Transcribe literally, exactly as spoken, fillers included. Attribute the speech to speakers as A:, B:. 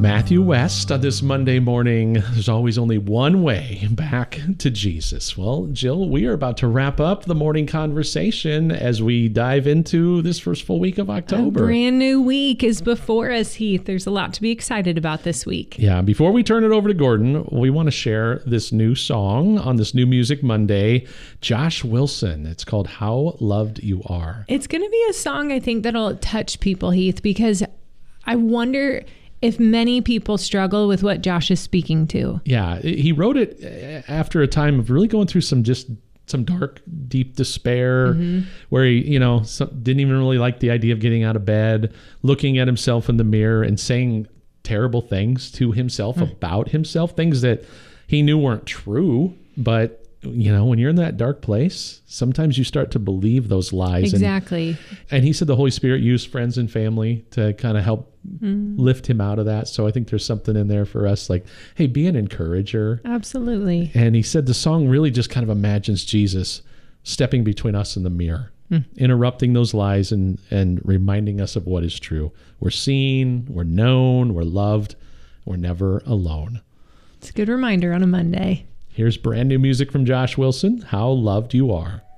A: Matthew West on this Monday morning. There's always only one way back to Jesus. Well, Jill, we are about to wrap up the morning conversation as we dive into this first full week of October.
B: A brand new week is before us, Heath. There's a lot to be excited about this week.
A: Yeah, before we turn it over to Gordon, we want to share this new song on this new Music Monday. Josh Wilson. It's called How Loved You Are.
B: It's going to be a song I think that'll touch people, Heath, because I wonder if many people struggle with what Josh is speaking to.
A: Yeah, he wrote it after a time of really going through some just some dark, deep despair, mm-hmm. where he, you know, some, didn't even really like the idea of getting out of bed, looking at himself in the mirror and saying terrible things to himself mm. about himself, things that he knew weren't true, but you know, when you're in that dark place, sometimes you start to believe those lies.
B: Exactly.
A: And, and he said the Holy Spirit used friends and family to kind of help mm. lift him out of that. So I think there's something in there for us, like, hey, be an encourager.
B: Absolutely.
A: And he said the song really just kind of imagines Jesus stepping between us and the mirror, mm. interrupting those lies and, and reminding us of what is true. We're seen, we're known, we're loved, we're never alone.
B: It's a good reminder on a Monday.
A: Here's brand new music from Josh Wilson, How Loved You Are.